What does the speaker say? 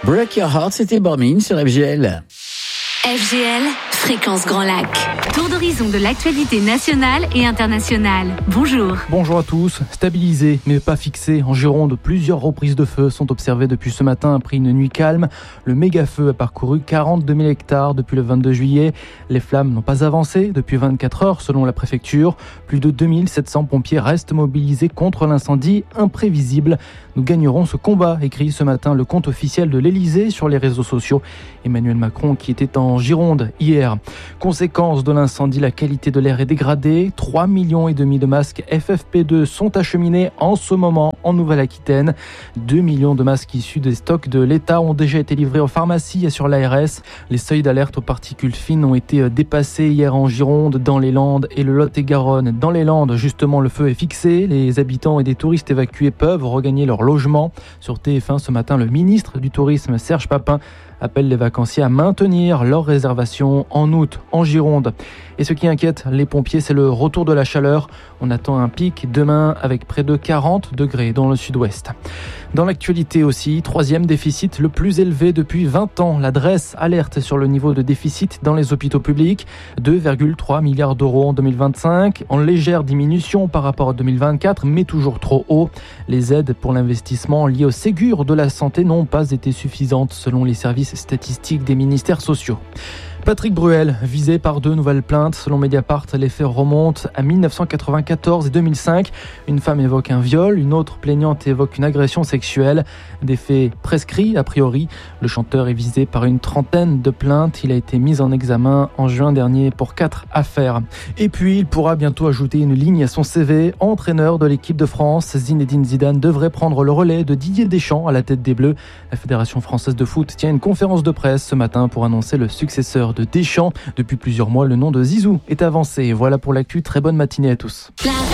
Break Your Heart, c'était Bormin sur FGL. FGL, Fréquence Grand Lac. Tour d'horizon de l'actualité nationale et internationale. Bonjour. Bonjour à tous. Stabilisé mais pas fixé en Gironde, plusieurs reprises de feu sont observées depuis ce matin après une nuit calme. Le méga-feu a parcouru 42 000 hectares depuis le 22 juillet. Les flammes n'ont pas avancé depuis 24 heures selon la préfecture. Plus de 2700 pompiers restent mobilisés contre l'incendie imprévisible. Nous gagnerons ce combat, écrit ce matin le compte officiel de l'Elysée sur les réseaux sociaux. Emmanuel Macron qui était en Gironde hier. Conséquence de l'incendie, la qualité de l'air est dégradée. 3,5 millions de masques FFP2 sont acheminés en ce moment en Nouvelle-Aquitaine. 2 millions de masques issus des stocks de l'État ont déjà été livrés aux pharmacies et sur l'ARS. Les seuils d'alerte aux particules fines ont été dépassés hier en Gironde, dans les Landes et le Lot-et-Garonne. Dans les Landes, justement, le feu est fixé. Les habitants et des touristes évacués peuvent regagner leur logement. Sur TF1 ce matin, le ministre du Tourisme, Serge Papin, appelle les vacanciers à maintenir leurs réservations en août en Gironde. Et ce qui inquiète les pompiers, c'est le retour de la chaleur. On attend un pic demain avec près de 40 degrés dans le sud-ouest. Dans l'actualité aussi, troisième déficit le plus élevé depuis 20 ans. La Drees alerte sur le niveau de déficit dans les hôpitaux publics. 2,3 milliards d'euros en 2025, en légère diminution par rapport à 2024, mais toujours trop haut. Les aides pour l'investissement liées au Ségur de la santé n'ont pas été suffisantes selon les services statistiques des ministères sociaux. Patrick Bruel, visé par 2 nouvelles plaintes. Selon Mediapart, les faits remontent à 1994 et 2005. Une femme évoque un viol, une autre plaignante évoque une agression sexuelle. Des faits prescrits a priori. Le chanteur est visé par une trentaine de plaintes. Il a été mis en examen en juin dernier pour 4 affaires. Et puis, il pourra bientôt ajouter une ligne à son CV. Entraîneur de l'équipe de France, Zinedine Zidane devrait prendre le relais de Didier Deschamps à la tête des Bleus. La Fédération française de foot tient une conférence de presse ce matin pour annoncer le successeur de Deschamps. Depuis plusieurs mois, le nom de Zizou est avancé. Voilà pour l'actu. Très bonne matinée à tous.